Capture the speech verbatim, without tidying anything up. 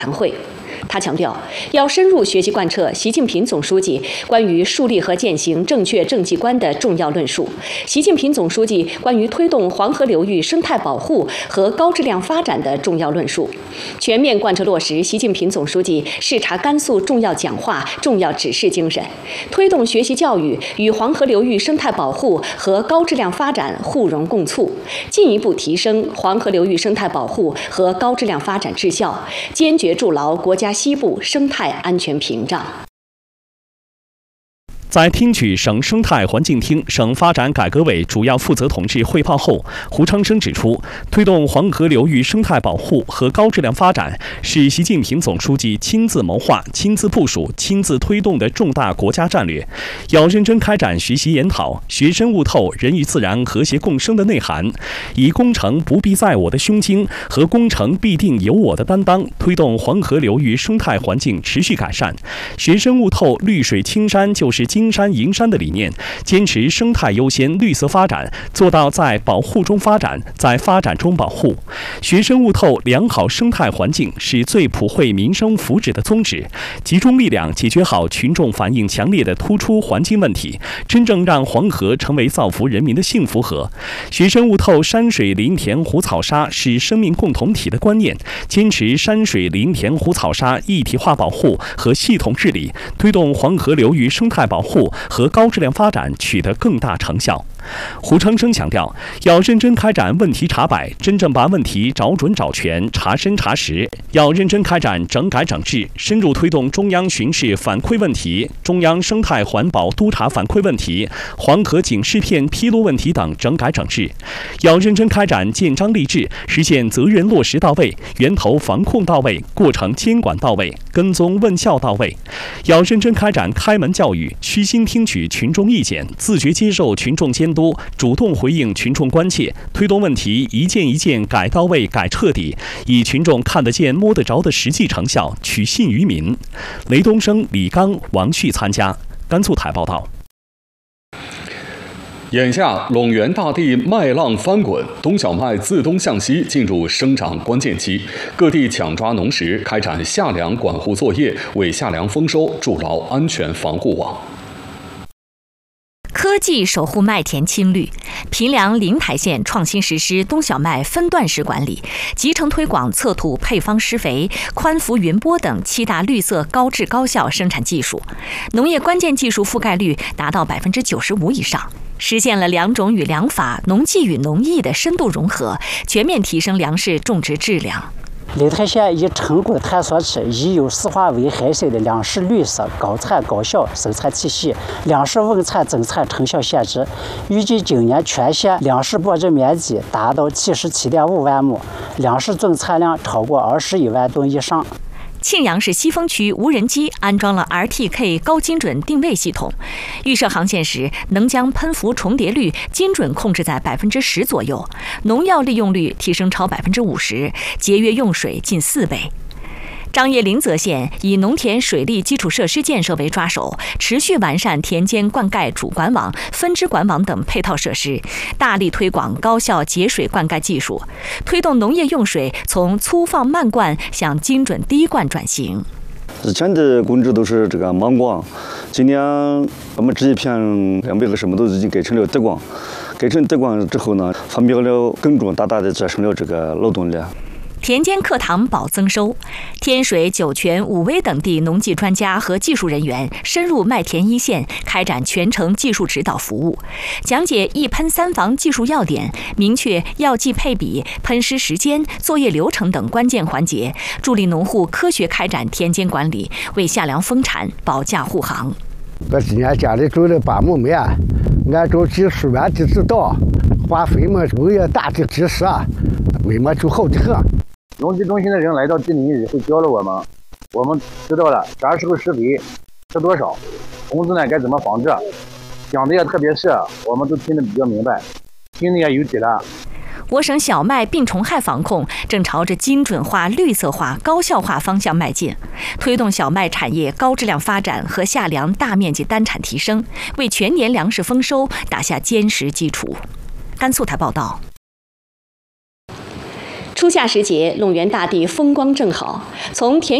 谈会。他强调，要深入学习贯彻习近平总书记关于树立和践行正确政绩观的重要论述，习近平总书记关于推动黄河流域生态保护和高质量发展的重要论述，全面贯彻落实习近平总书记视察甘肃重要讲话、重要指示精神，推动学习教育与黄河流域生态保护和高质量发展互融共促，进一步提升黄河流域生态保护和高质量发展质效，坚决筑牢国家西部生态安全屏障。 在听取省生态环境厅省发展改革委主要负责同志汇报后，胡昌生指出，推动黄河流域生态保护和高质量发展是习近平总书记亲自谋划、亲自部署、亲自推动的重大国家战略，要认真开展学习研讨，学深悟透人与自然和谐共生的内涵，以工程不必在我的胸襟和工程必定有我的担当，推动黄河流域生态环境持续改善，学深悟透绿水青山就是金金山银山的理念，坚持生态优先、绿色发展，做到在保护中发展，在发展中保护。学深悟透良好生态环境是最普惠民生福祉的宗旨，集中力量解决好群众反映强烈的突出环境问题，真正让黄河成为造福人民的幸福河。学深悟透山水林田湖草沙是生命共同体的观念，坚持山水林田湖草沙一体化保护和系统治理，推动黄河流域生态保护和高质量发展取得更大成效。胡昌生强调，要认真开展问题查摆，真正把问题找准找全、查深查实；要认真开展整改整治，深入推动中央巡视反馈问题、中央生态环保督查反馈问题、黄河警示片披露问题等整改整治；要认真开展建章立制，实现责任落实到位、源头防控到位、过程监管到位、跟踪问效到位；要认真开展开门教育，虚心听取群众意见，自觉接受群众监督，主动回应群众关切，推动问题一件一件改到位、改彻底，以群众看得见、摸得着的实际成效取信于民。雷东升、李刚、王旭参加。甘肃台报道。 眼下陇源大地麦浪翻滚，冬小麦自东向西进入生长关键期，各地抢抓农时，开展夏粮管护作业，为夏粮丰收筑牢安全防护网。 科技守护麦田青绿，平凉灵台县创新实施冬小麦分段式管理，集成推广测土配方施肥、宽幅云播等七大绿色高质高效生产技术，农业关键技术覆盖率达到百分之九十五以上，实现了良种与良法、农技与农艺的深度融合，全面提升粮食种植质量。 灵台县已成功探索出已有四化为海参的粮食绿色高产高效生产体系，粮食稳产增产成效显著。预计今年全县粮食保证面积达到七十七点五万亩，粮食总产量超过二十一万吨以上。 庆阳市西峰区无人机安装了 R T K 高精准定位系统，预设航线时能将喷浮重叠率精准控制在百分之十左右，农药利用率提升超百分之五十，节约用水近四倍。张掖临泽县以农田水利基础设施建设为抓手，持续完善田间灌溉主管网、分支管网等配套设施，大力推广高效节水灌溉技术，推动农业用水从粗放慢灌向精准滴灌转型。 以前的工资都是这个慢灌，今年我们这一片两百个什么都已经改成了滴灌，改成滴灌之后呢，方便了耕种，大大的节省了这个劳动力。 田间课堂保增收，天水、酒泉、武威等地农技专家和技术人员深入麦田一线，开展全程技术指导服务，讲解一喷三防技术要点，明确药剂配比、喷施时间、作业流程等关键环节，助力农户科学开展田间管理，为夏粮丰产保驾护航。 我今年家里种了八亩麦，按照技术员的指导，化肥嘛都要打的及时，麦嘛就好得很。 农技中心的人来到地里以后教了我们，我们知道了啥时候施肥，施多少，虫子呢该怎么防治，讲的也特别是，我们都听得比较明白，心里也有底了。 我省小麦病虫害防控正朝着精准化、绿色化、高效化方向迈进，推动小麦产业高质量发展和夏粮大面积单产提升，为全年粮食丰收打下坚实基础。甘肃台报道。 初夏时节，陇源大地风光正好，从田